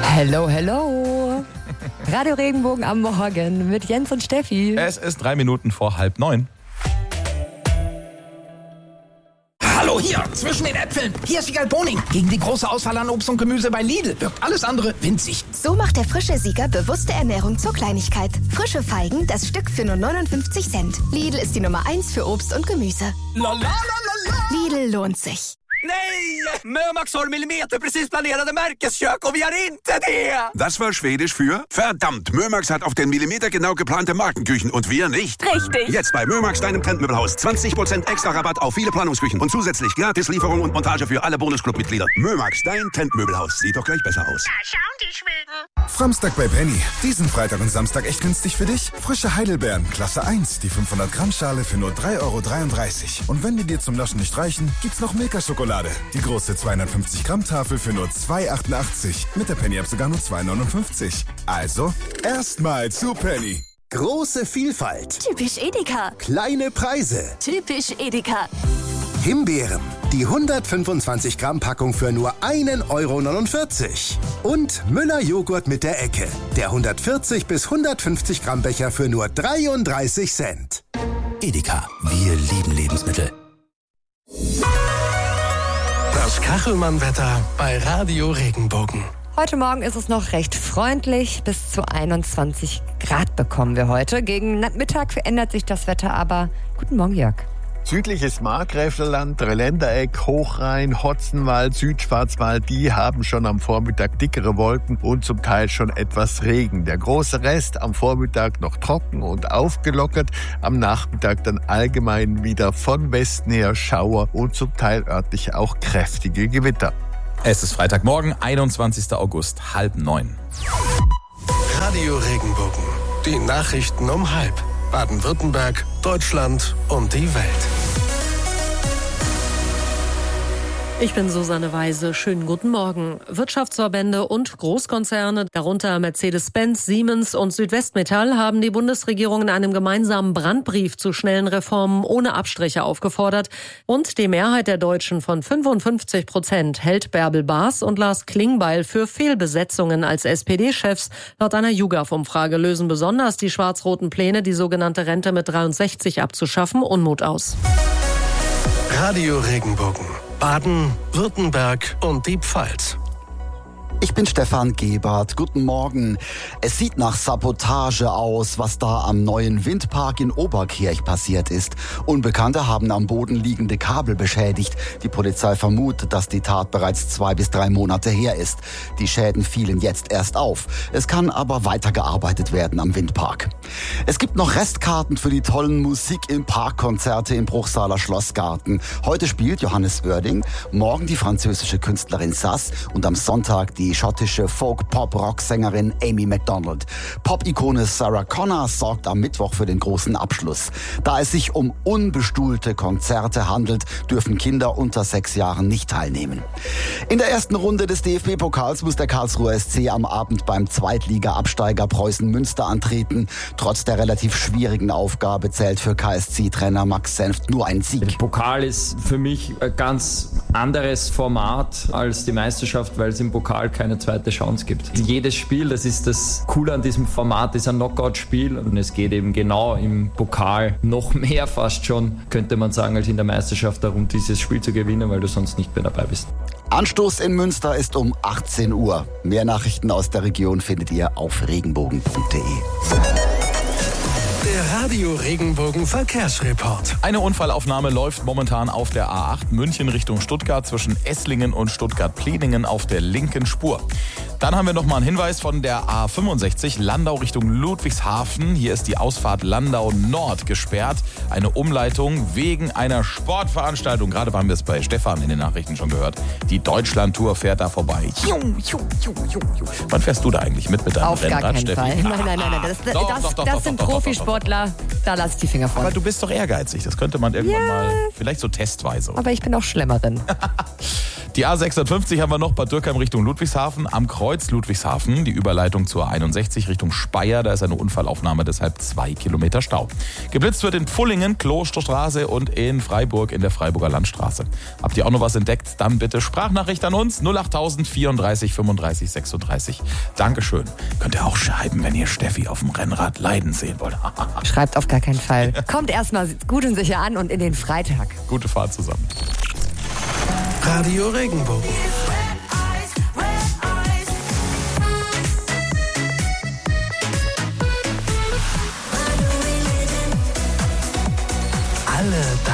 Hello, hello. Radio Regenbogen am Morgen mit Jens und Steffi. Es ist 3 Minuten vor 8:30. Hallo, hier, zwischen den Äpfeln. Hier ist Siegal Boning. Gegen die große Auswahl an Obst und Gemüse bei Lidl wirkt alles andere winzig. So macht der frische Sieger bewusste Ernährung zur Kleinigkeit. Frische Feigen, das Stück für nur 59 Cent. Lidl ist die Nummer 1 für Obst und Gemüse. Lidl lohnt sich. Nej! Mömax har millimeterprecis planerade märkeskök och vi har inte det! Das war Schwedisch für verdammt. Mömax hat auf den Millimeter genau geplante Markenküchen und wir nicht. Richtig. Jetzt bei Mömax, deinem Trendmöbelhaus. 20% extra Rabatt auf viele Planungsküchen und zusätzlich gratis Lieferung und Montage für alle Bonusclub-Mitglieder. Mömax, dein Trendmöbelhaus. Sieht doch gleich besser aus. Da schauen die Schweden. Samstag bei Penny. Diesen Freitag und Samstag echt günstig für dich. Frische Heidelbeeren, Klasse 1. Die 500 Gramm Schale für nur 3,33 €. Und wenn die dir zum Naschen nicht reichen, gibt's noch Milka-Schokolade. Die große 250 Gramm Tafel für nur 2,88 €. Mit der Penny-App sogar nur 2,59 €. Also, erstmal zu Penny. Große Vielfalt. Typisch Edeka. Kleine Preise. Typisch Edeka. Himbeeren. Die 125 Gramm Packung für nur 1,49 €. Und Müller-Joghurt mit der Ecke. Der 140 bis 150 Gramm Becher für nur 33 Cent. Edeka. Wir lieben Lebensmittel. Das Kachelmann-Wetter bei Radio Regenbogen. Heute Morgen ist es noch recht freundlich. Bis zu 21 Grad bekommen wir heute. Gegen Mittag verändert sich das Wetter aber. Guten Morgen, Jörg. Südliches Markgräflerland, Dreiländereck, Hochrhein, Hotzenwald, Südschwarzwald, die haben schon am Vormittag dickere Wolken und zum Teil schon etwas Regen. Der große Rest am Vormittag noch trocken und aufgelockert, am Nachmittag dann allgemein wieder von Westen her Schauer und zum Teil örtlich auch kräftige Gewitter. Es ist Freitagmorgen, 21. August, 8:30. Radio Regenbogen. Die Nachrichten um 12:30. Baden-Württemberg, Deutschland und die Welt. Ich bin Susanne Weise. Schönen guten Morgen. Wirtschaftsverbände und Großkonzerne, darunter Mercedes-Benz, Siemens und Südwestmetall, haben die Bundesregierung in einem gemeinsamen Brandbrief zu schnellen Reformen ohne Abstriche aufgefordert. Und die Mehrheit der Deutschen von 55% hält Bärbel Baas und Lars Klingbeil für Fehlbesetzungen als SPD-Chefs. Laut einer YouGov-Umfrage lösen besonders die schwarz-roten Pläne, die sogenannte Rente mit 63 abzuschaffen, Unmut aus. Radio Regenbogen. Baden, Württemberg und die Pfalz. Ich bin Stefan Gebhardt. Guten Morgen. Es sieht nach Sabotage aus, was da am neuen Windpark in Oberkirch passiert ist. Unbekannte haben am Boden liegende Kabel beschädigt. Die Polizei vermutet, dass die Tat bereits 2 bis 3 Monate her ist. Die Schäden fielen jetzt erst auf. Es kann aber weitergearbeitet werden am Windpark. Es gibt noch Restkarten für die tollen Musik im Parkkonzerte im Bruchsaler Schlossgarten. Heute spielt Johannes Oerding, morgen die französische Künstlerin Sass und am Sonntag die schottische Folk-Pop-Rock-Sängerin Amy Macdonald. Pop-Ikone Sarah Connor sorgt am Mittwoch für den großen Abschluss. Da es sich um unbestuhlte Konzerte handelt, dürfen Kinder unter 6 Jahren nicht teilnehmen. In der ersten Runde des DFB-Pokals muss der Karlsruher SC am Abend beim Zweitliga-Absteiger Preußen Münster antreten. Trotz der relativ schwierigen Aufgabe zählt für KSC-Trainer Max Senft nur ein Sieg. Der Pokal ist für mich ein ganz anderes Format als die Meisterschaft, weil es im Pokal keine zweite Chance gibt. Jedes Spiel, das ist das Coole an diesem Format, ist ein Knockout-Spiel und es geht eben genau im Pokal noch mehr fast schon, könnte man sagen, als in der Meisterschaft darum, dieses Spiel zu gewinnen, weil du sonst nicht mehr dabei bist. Anstoß in Münster ist um 18 Uhr. Mehr Nachrichten aus der Region findet ihr auf regenbogen.de. Der Radio Regenbogen Verkehrsreport. Eine Unfallaufnahme läuft momentan auf der A8 München Richtung Stuttgart zwischen Esslingen und Stuttgart-Pleningen auf der linken Spur. Dann haben wir nochmal einen Hinweis von der A65 Landau Richtung Ludwigshafen. Hier ist die Ausfahrt Landau Nord gesperrt. Eine Umleitung wegen einer Sportveranstaltung. Gerade haben wir es bei Stefan in den Nachrichten schon gehört. Die Deutschland-Tour fährt da vorbei. Wann fährst du da eigentlich mit deinem Auf Rennrad, gar keinen Steffi? Fall. Nein. Das sind Profisportler. Da lass die Finger von. Aber du bist doch ehrgeizig. Das könnte man irgendwann mal, vielleicht so testweise. Aber ich bin auch Schlemmerin. Die A650 haben wir noch, Bad Dürkheim Richtung Ludwigshafen. Am Kreuz Ludwigshafen, die Überleitung zur A61 Richtung Speyer. Da ist eine Unfallaufnahme, deshalb 2 Kilometer Stau. Geblitzt wird in Pfullingen, Klosterstraße und in Freiburg in der Freiburger Landstraße. Habt ihr auch noch was entdeckt? Dann bitte Sprachnachricht an uns 08000 34 35 36. Dankeschön. Könnt ihr auch schreiben, wenn ihr Steffi auf dem Rennrad leiden sehen wollt. Schreibt auf gar keinen Fall. Kommt erstmal gut und sicher an und in den Freitag. Gute Fahrt zusammen. Radio Regenbogen.